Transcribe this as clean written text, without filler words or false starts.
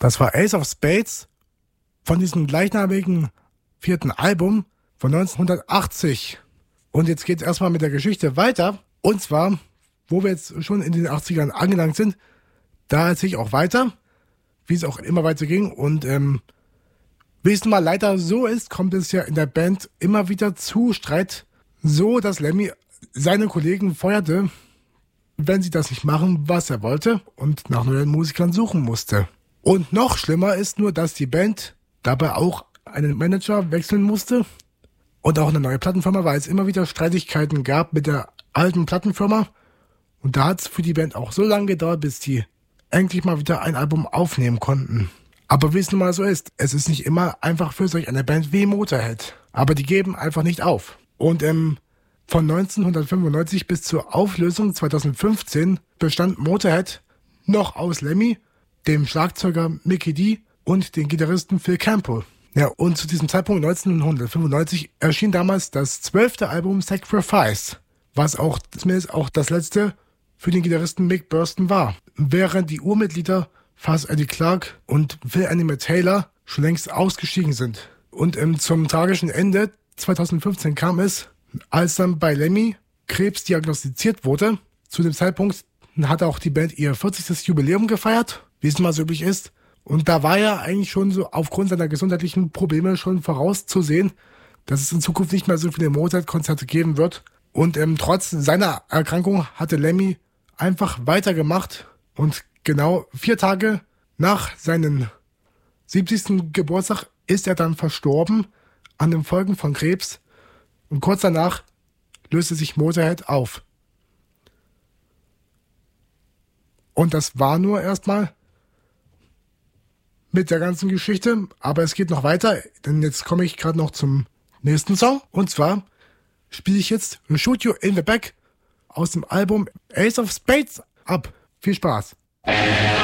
Das war Ace of Spades von diesem gleichnamigen 4. Album von 1980. Und jetzt geht's erstmal mit der Geschichte weiter. Und zwar, wo wir jetzt schon in den 80ern angelangt sind, da erzähle ich auch weiter, wie es auch immer weiter ging. Und wie es nun mal leider so ist, kommt es ja in der Band immer wieder zu Streit, so dass Lemmy seine Kollegen feuerte, wenn sie das nicht machen, was er wollte, und nach neuen Musikern suchen musste. Und noch schlimmer ist nur, dass die Band dabei auch einen Manager wechseln musste und auch eine neue Plattenfirma, weil es immer wieder Streitigkeiten gab mit der alten Plattenfirma. Und da hat es für die Band auch so lange gedauert, bis die endlich mal wieder ein Album aufnehmen konnten. Aber wie es nun mal so ist, es ist nicht immer einfach für solch eine Band wie Motorhead. Aber die geben einfach nicht auf. Und von 1995 bis zur Auflösung 2015 bestand Motorhead noch aus Lemmy, dem Schlagzeuger Mikkey Dee und dem Gitarristen Phil Campbell. Ja, und zu diesem Zeitpunkt 1995 erschien damals das 12. Album Sacrifice, was auch zumindest auch das letzte für den Gitarristen Mick Burstyn war. Während die Urmitglieder Fuzz Eddie Clarke und Phil Animal Taylor schon längst ausgestiegen sind. Und zum tragischen Ende 2015 kam es, als dann bei Lemmy Krebs diagnostiziert wurde. Zu dem Zeitpunkt hat auch die Band ihr 40. Jubiläum gefeiert, wie es mal so üblich ist. Und da war ja eigentlich schon so aufgrund seiner gesundheitlichen Probleme schon vorauszusehen, dass es in Zukunft nicht mehr so viele Motorhead-Konzerte geben wird. Und trotz seiner Erkrankung hatte Lemmy einfach weitergemacht. Und genau 4 Tage nach seinem 70. Geburtstag ist er dann verstorben an den Folgen von Krebs. Und kurz danach löste sich Motorhead auf. Und das war nur erstmal mit der ganzen Geschichte. Aber es geht noch weiter, denn jetzt komme ich gerade noch zum nächsten Song. Und zwar spiele ich jetzt Shoot You in the Back aus dem Album Ace of Spades ab. Viel Spaß!